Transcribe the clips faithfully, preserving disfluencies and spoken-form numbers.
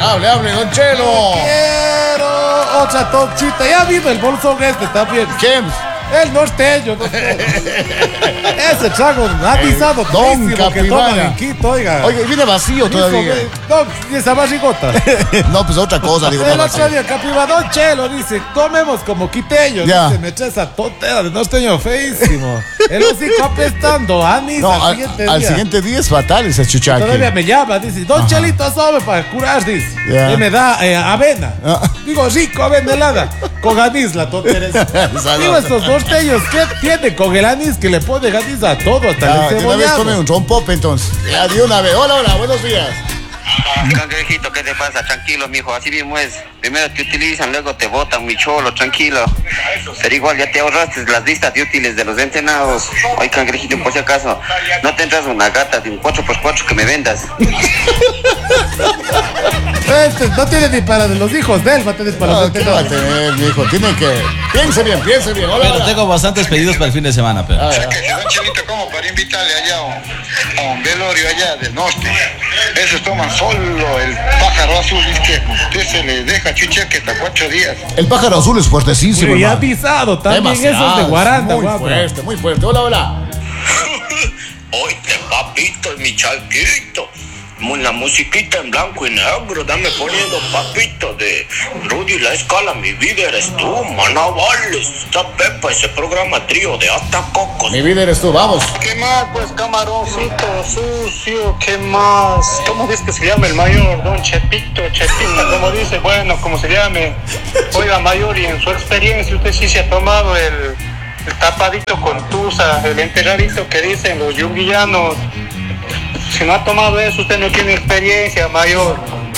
Hable, hable, Don Chelo. Quiero otra tochita. Ya vino el bolsón este también. ¿Quién? El norteño. Ese trago avisado. Don que toman en Quito, oiga. Oye, viene vacío todavía. Don, y esa barrigota. No, pues otra cosa, digo. El no otro día, Capiva, Don Chelo dice, comemos como quiteños. Ya. Dice, me echa esa tontera de norteño feísimo. El hocico apestando, anís No, al, al, siguiente al día. siguiente día es fatal ese chuchaque. Todavía me llama, dice, Don Ajá. Chelito, asome para curar, dice. Ya. Y me da eh, avena. Ah. Digo, rico, avena helada. Con anís la tontera esa. Salud. Digo, estos norteños, ¿qué tiene con el anís que le pone anís a todo, hasta Ya, el de una vez come cebollado? un rompope entonces. Ya, de una vez. Hola, hola, buenos días. Ah, cangrejito, ¿qué te pasa? Tranquilo, mijo, así mismo es. Primero te utilizan, luego te botan, mi cholo, tranquilo. Pero igual ya te ahorraste las listas de útiles de los entrenados. Ay, cangrejito, por si acaso, no tendrás una gata de un cuatro por cuatro que me vendas. Este, no tiene ni para los hijos de él, va a tener para los No, ¿qué va a entrenadores. tener, mijo? Tiene que... Piense bien, piense bien. Hola, Pero hola. tengo bastantes pedidos para el fin de semana, pero. A ver, Que se dan chelita como para invitarle allá a un, a un velorio allá del norte. Esos toman solo el pájaro azul, es que usted se le deja chucheque hasta cuatro días. el pájaro azul es fuertecísimo, Y hermano. avisado también, esos de Demasiado, Guaranda, muy guapo. fuerte, muy fuerte. Hola, hola. Oíste, papito, mi chalquito. La musiquita en blanco y negro, dame poniendo papito de Rudy La Escala, mi vida eres tú, Manavales, esta Pepa, ese programa trío de hasta cocos. Mi vida eres tú, vamos. ¿Qué más, pues, camaroncito sucio? ¿Qué más? ¿Cómo dice que se llama el mayor? Don Chepito, Chepito, como dice, bueno, como se llame. Oiga, mayor, y en su experiencia, usted sí se ha tomado el, el tapadito con tusa, el enterradito que dicen los yunguillanos. Si no ha tomado eso, usted no tiene experiencia, mayor.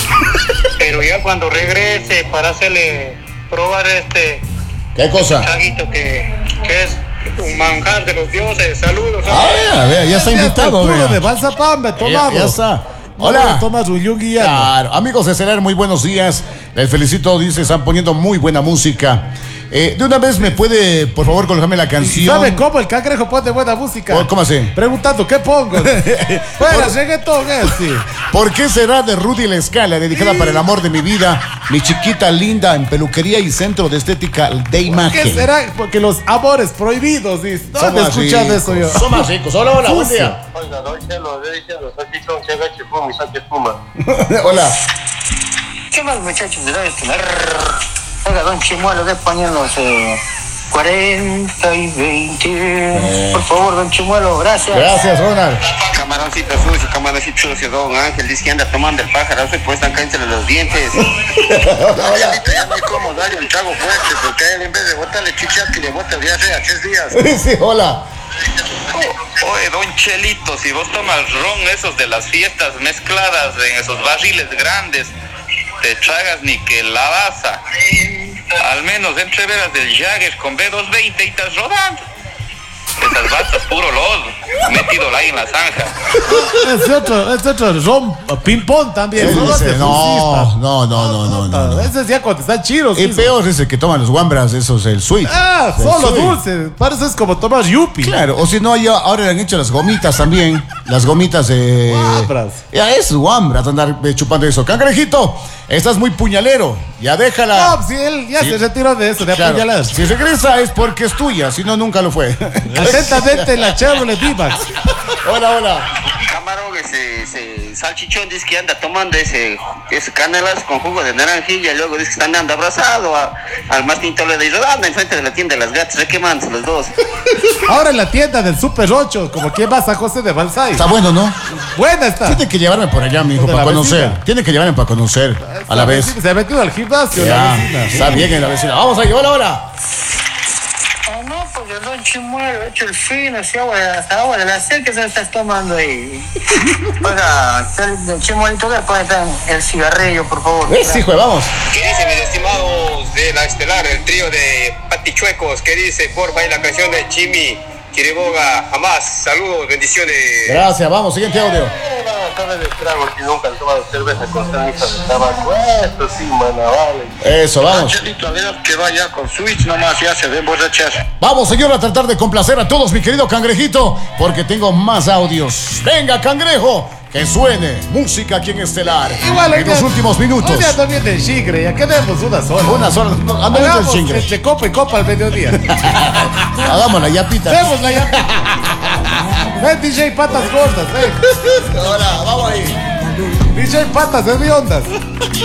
Pero ya cuando regrese para hacerle probar este ¿Qué cosa? traguito que, que es un manjar de los dioses. Saludos. Ah, vea, vea, ya está invitado, Puro de vea. balsa pamba, Ya, tomado. ya está. Hola. Hola. Tomas un yugi ya. Claro, amigos de Celer, muy buenos días. Les felicito, dice, están poniendo muy buena música. Eh, de una vez me puede, por favor, colocarme la canción. ¿Sabe cómo el cangrejo pone buena música? Oh, ¿cómo así? Preguntando, ¿qué pongo? Fuera, reggaetón, eh, sí. ¿Por qué será de Rudy La Escala, dedicada para el amor de mi vida, mi chiquita linda en peluquería y centro de estética de imagen? ¿Qué será? Porque los amores prohibidos, dice. ¿Dónde Somos escuchas ricos, eso yo? Somos ricos. Hola, hola, buen día. Oiga, don Chelo, le diciendo, salchichón, se agache, fuma y saque fuma. Hola. ¿Qué más, muchachos? De este, oiga, don Chimuelo, de poniéndose eh, cuarenta y veinte. Eh. Por favor, don Chimuelo, gracias. Gracias, Ronald. Camaroncito sucio, camaroncito sucio, don Ángel, dice que anda tomando el pájaro, se puede estar cayéndole los dientes. Angelito, ya no hay cómo darle un trago fuerte, porque a él en vez de botarle chichaque, le bota diarrea tres días. Sí, hola. Oye, don Chelito, si vos tomas ron esos de las fiestas mezcladas en esos barriles grandes, te tragas ni que la baza. Al menos entre veras del Jagger con B doscientos veinte y estás rodando. Esas batas puro lodo, metido ahí en la zanja. Es otro, es otro ron, ping-pong también. Él ¿no? dice, De no, fusista. no, no, no, no, no, no. Ese es ya cuando están chiros. Y sí. peor es el que toman los guambras, esos, el sweet. Ah, El solo sweet. dulce. Parece es como tomar yupi. Claro, o si no, ya ahora le han hecho las gomitas también. Las gomitas de. Guambras. Ya es guambras andar eh, chupando eso. Cangrejito, estás muy puñalero. Ya déjala. No, si él ya Sí. se retiró de eso, de Claro, apuñalar. si regresa es porque es tuya, si no, nunca lo fue. Atentamente la Chevrolet D-Max. Hola, hola. Camarón, ese, ese salchichón dice que anda tomando ese, ese canelas con jugo de naranjilla, y luego dice que está andando abrazado a, al Martín Toledo y rodando enfrente de la tienda de las gatas, requemándose los dos. Ahora en la tienda del Super ocho, como quien va a San José de Balsay. Está bueno, ¿no? Buena está. Tiene que llevarme por allá, mi hijo, De para la conocer. vecina. Tiene que llevarme para conocer a la vez. Se ha metido al gimnasio la Ya, vecina. está bien en la vecina. Vamos ahí, hola, hola. Oh, no, porque el don Chimuelo ha hecho el fino, ese agua, hasta agua de la sed que se estás tomando ahí. Oiga, el Chimuelito, le puede dar el cigarrillo, por favor. Es hijo, de- vamos. ¿Qué dice, mis estimados de la Estelar, el trío de patichuecos? ¿Qué dice? Porfa, y la canción de Jimmy Chiriboga, jamás. Saludos, bendiciones. Gracias, vamos, siguiente audio. Acaba de trago que nunca han tomado cerveza con ceniza de tabaco. Esto sí, mana, vale. Eso, vamos. Angelito, a ver que vaya con Switch nomás, ya se ven borrachar. Vamos, señor, a tratar de complacer a todos, mi querido cangrejito, porque tengo más audios. Venga, cangrejo, Que suene música aquí en Estelar. Igual, en los últimos minutos. Un día también del chigre, ya quedemos una sola. Una sola. Andamos el Hagamos chingre. este copa y copa al mediodía. Hagámosla, ya pita. Démosla ya. Ven, D J Patas Gordas, ven. Ahora, vamos ahí. D J Patas de ondas.